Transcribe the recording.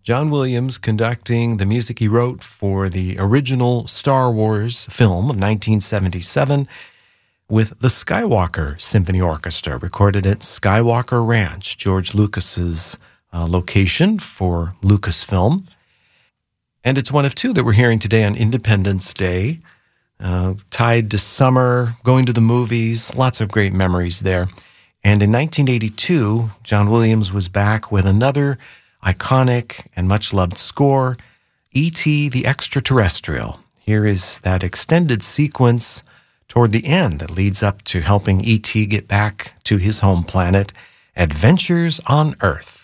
John Williams conducting the music he wrote for the original Star Wars film of 1977 with the Skywalker Symphony Orchestra, recorded at Skywalker Ranch, George Lucas's location for Lucasfilm. And it's one of two that we're hearing today on Independence Day, tied to summer, going to the movies, lots of great memories there. And in 1982, John Williams was back with another iconic and much-loved score, E.T. the Extraterrestrial. Here is that extended sequence toward the end that leads up to helping E.T. get back to his home planet, Adventures on Earth.